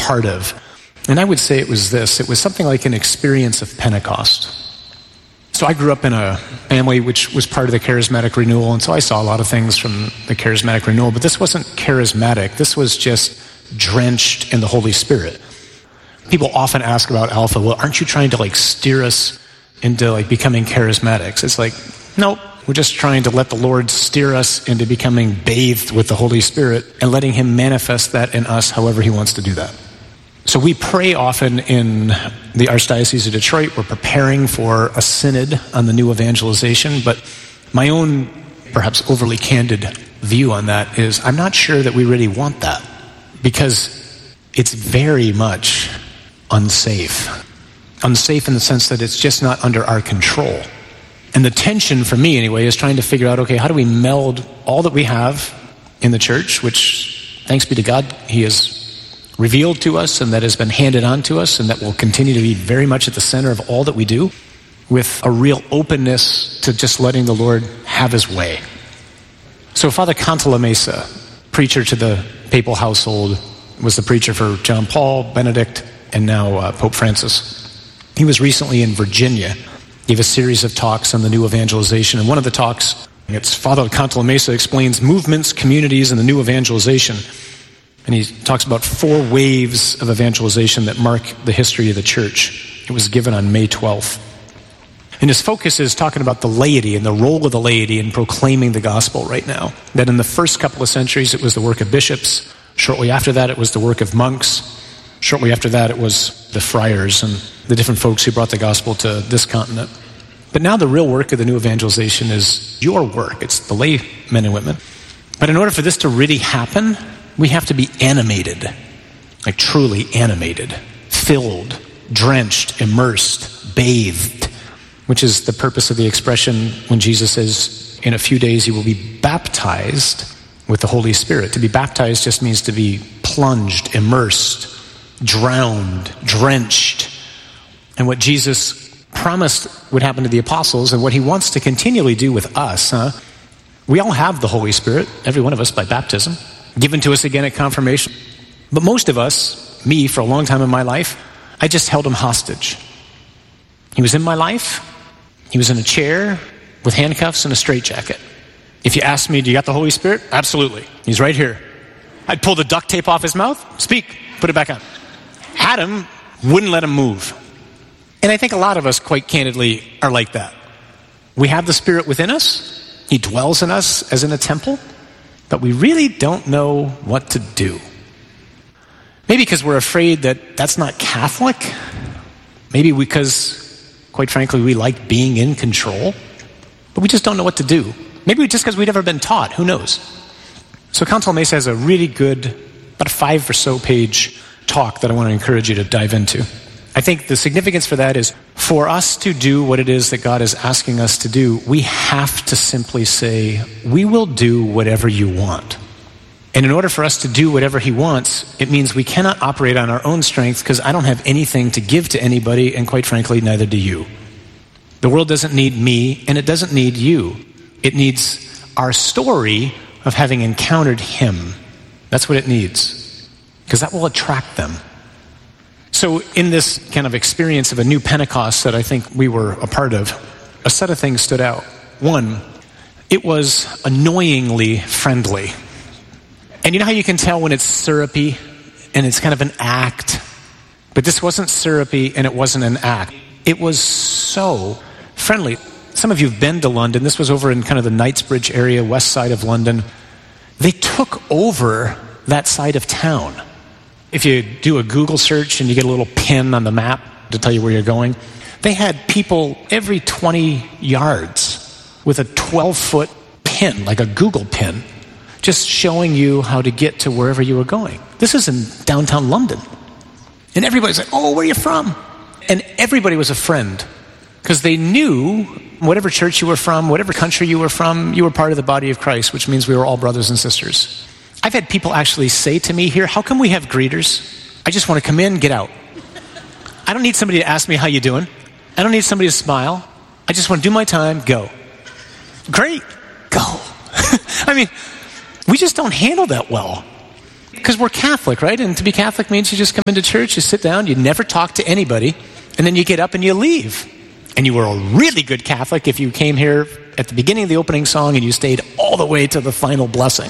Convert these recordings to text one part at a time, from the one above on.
part of. And I would say it was this. It was something like an experience of Pentecost. So I grew up in a family which was part of the charismatic renewal, and so I saw a lot of things from the charismatic renewal, but this wasn't charismatic. This was just drenched in the Holy Spirit. People often ask about Alpha, well, aren't you trying to steer us into becoming charismatics? It's like, no, we're just trying to let the Lord steer us into becoming bathed with the Holy Spirit and letting him manifest that in us however he wants to do that. So we pray often in the Archdiocese of Detroit. We're preparing for a synod on the new evangelization, but my own, perhaps overly candid view on that is I'm not sure that we really want that, because it's very much unsafe. Unsafe in the sense that it's just not under our control. And the tension for me anyway is trying to figure out, okay, how do we meld all that we have in the church, which thanks be to God, he has revealed to us and that has been handed on to us and that will continue to be very much at the center of all that we do, with a real openness to just letting the Lord have his way. So Father Cantalamessa, preacher to the papal household, was the preacher for John Paul, Benedict, and now Pope Francis. He was recently in Virginia, gave a series of talks on the new evangelization, and one of the talks, it's Father Cantalamessa explains movements, communities, and the new evangelization. And he talks about 4 waves of evangelization that mark the history of the church. It was given on May 12th. And his focus is talking about the laity and the role of the laity in proclaiming the gospel right now. That in the first couple of centuries, it was the work of bishops. Shortly after that, it was the work of monks. Shortly after that, it was the friars and the different folks who brought the gospel to this continent. But now the real work of the new evangelization is your work. It's the lay men and women. But in order for this to really happen, we have to be animated, truly animated, filled, drenched, immersed, bathed, which is the purpose of the expression when Jesus says, in a few days you will be baptized with the Holy Spirit. To be baptized just means to be plunged, immersed, drowned, drenched. And what Jesus promised would happen to the apostles and what he wants to continually do with us, we all have the Holy Spirit, every one of us by baptism, given to us again at confirmation. But most of us, me for a long time in my life, I just held him hostage. He was in my life. He was in a chair with handcuffs and a straitjacket. If you asked me, do you got the Holy Spirit? Absolutely. He's right here. I'd pull the duct tape off his mouth, speak, put it back on. Had him, wouldn't let him move. And I think a lot of us, quite candidly, are like that. We have the Spirit within us. He dwells in us as in a temple. But we really don't know what to do. Maybe because we're afraid that that's not Catholic. Maybe because, quite frankly, we like being in control. But we just don't know what to do. Maybe just because we've never been taught. Who knows? So Cantalamessa has a really good, about a 5 or so page talk that I want to encourage you to dive into. I think the significance for that is, for us to do what it is that God is asking us to do, we have to simply say, we will do whatever you want. And in order for us to do whatever he wants, it means we cannot operate on our own strength, because I don't have anything to give to anybody, and quite frankly, neither do you. The world doesn't need me, and it doesn't need you. It needs our story of having encountered him. That's what it needs, because that will attract them. So in this kind of experience of a new Pentecost that I think we were a part of, a set of things stood out. One, it was annoyingly friendly. And you know how you can tell when it's syrupy and it's kind of an act? But this wasn't syrupy and it wasn't an act. It was so friendly. Some of you have been to London. This was over in kind of the Knightsbridge area, west side of London. They took over that side of town. If you do a Google search and you get a little pin on the map to tell you where you're going, they had people every 20 yards with a 12-foot pin, like a Google pin, just showing you how to get to wherever you were going. This is in downtown London. And everybody's like, oh, where are you from? And everybody was a friend, because they knew whatever church you were from, whatever country you were from, you were part of the body of Christ, which means we were all brothers and sisters. I've had people actually say to me here, how come we have greeters? I just want to come in, get out. I don't need somebody to ask me how you doing. I don't need somebody to smile. I just want to do my time, go. Great, go. I mean, we just don't handle that well. because we're Catholic, right? And to be Catholic means you just come into church, you sit down, you never talk to anybody, and then you get up and you leave. And you were a really good Catholic if you came here at the beginning of the opening song and you stayed all the way to the final blessing.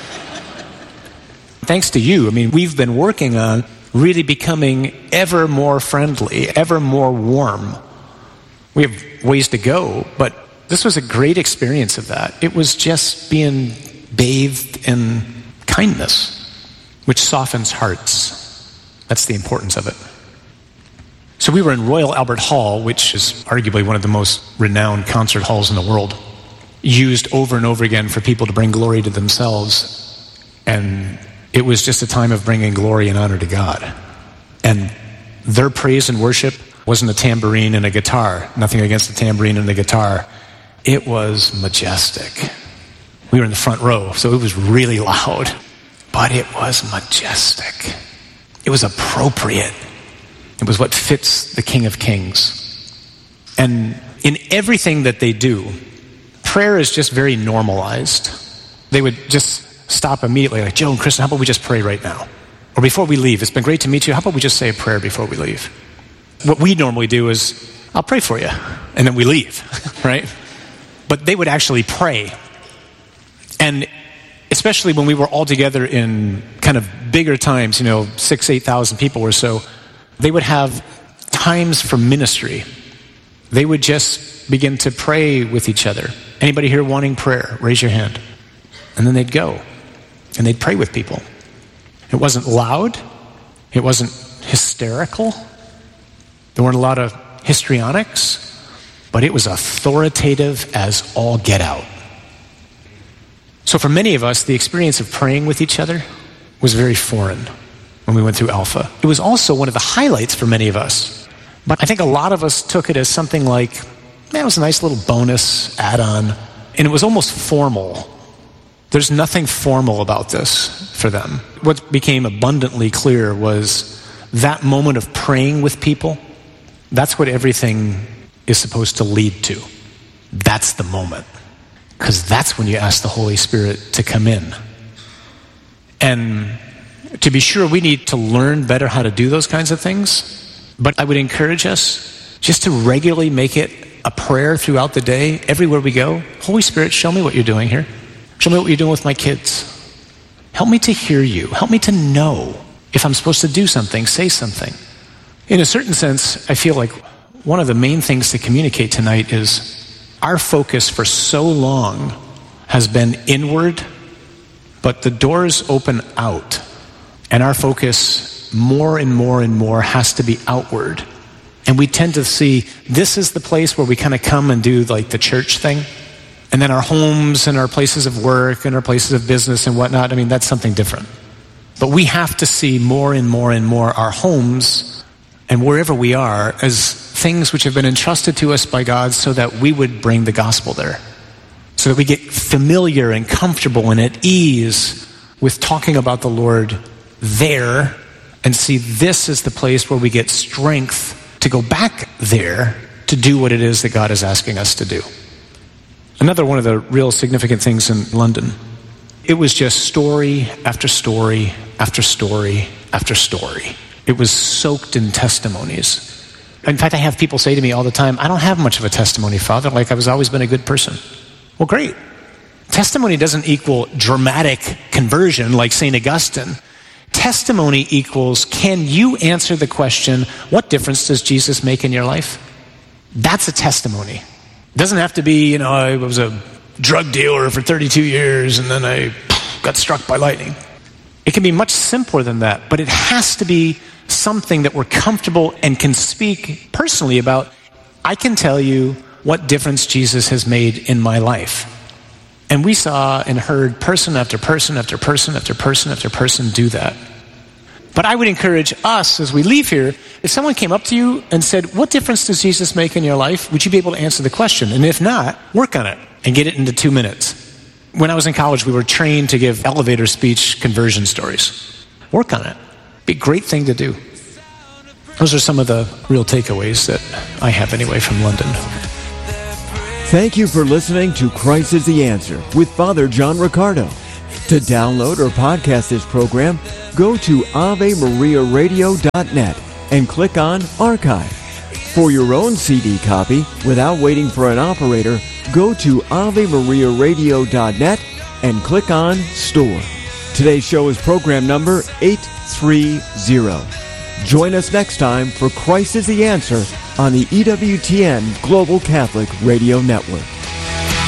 Thanks to you, we've been working on really becoming ever more friendly, ever more warm. We have ways to go, but this was a great experience of that. It was just being bathed in kindness, which softens hearts. That's the importance of it. So we were in Royal Albert Hall, which is arguably one of the most renowned concert halls in the world, used over and over again for people to bring glory to themselves. And it was just a time of bringing glory and honor to God. And their praise and worship wasn't a tambourine and a guitar. Nothing against the tambourine and the guitar. It was majestic. We were in the front row, so it was really loud. But it was majestic. It was appropriate. It was what fits the King of Kings. And in everything that they do, prayer is just very normalized. They would just stop immediately, like, Joe and Kristen, how about we just pray right now? Or before we leave, it's been great to meet you. How about we just say a prayer before we leave? What we normally do is, I'll pray for you. And then we leave, right? But they would actually pray. And especially when we were all together in kind of bigger times, 6,000, 8,000 people or so, they would have times for ministry. They would just begin to pray with each other. Anybody here wanting prayer? Raise your hand. And then they'd go. And they'd pray with people. It wasn't loud. It wasn't hysterical. There weren't a lot of histrionics. But it was authoritative as all get out. So for many of us, the experience of praying with each other was very foreign when we went through Alpha. It was also one of the highlights for many of us. But I think a lot of us took it as something like, man, it was a nice little bonus add-on. And it was almost formal. There's nothing formal about this for them. What became abundantly clear was that moment of praying with people, that's what everything is supposed to lead to. That's the moment. Because that's when you ask the Holy Spirit to come in. And to be sure, we need to learn better how to do those kinds of things. But I would encourage us just to regularly make it a prayer throughout the day, everywhere we go. Holy Spirit, show me what you're doing here. Show me what you're doing with my kids. Help me to hear you. Help me to know if I'm supposed to do something, say something. In a certain sense, I feel like one of the main things to communicate tonight is our focus for so long has been inward, but the doors open out. And our focus more and more and more has to be outward. And we tend to see this is the place where we kind of come and do like the church thing. And then our homes and our places of work and our places of business and whatnot, that's something different. But we have to see more and more and more our homes and wherever we are as things which have been entrusted to us by God so that we would bring the gospel there. So that we get familiar and comfortable and at ease with talking about the Lord there and see this is the place where we get strength to go back there to do what it is that God is asking us to do. Another one of the real significant things in London, it was just story after story after story after story. It was soaked in testimonies. In fact, I have people say to me all the time, I don't have much of a testimony, Father, like I've always been a good person. Well, great. Testimony doesn't equal dramatic conversion like St. Augustine. Testimony equals, can you answer the question, what difference does Jesus make in your life? That's a testimony. It doesn't have to be, I was a drug dealer for 32 years and then I got struck by lightning. It can be much simpler than that, but it has to be something that we're comfortable and can speak personally about. I can tell you what difference Jesus has made in my life. And we saw and heard person after person after person after person after person do that. But I would encourage us as we leave here, if someone came up to you and said, what difference does Jesus make in your life? Would you be able to answer the question? And if not, work on it and get it into 2 minutes. When I was in college, we were trained to give elevator speech conversion stories. Work on it. Be a great thing to do. Those are some of the real takeaways that I have anyway from London. Thank you for listening to Christ is the Answer with Father John Riccardo. To download or podcast this program, go to AveMariaRadio.net and click on Archive. For your own CD copy, without waiting for an operator, go to AveMariaRadio.net and click on Store. Today's show is program number 830. Join us next time for Christ is the Answer on the EWTN Global Catholic Radio Network.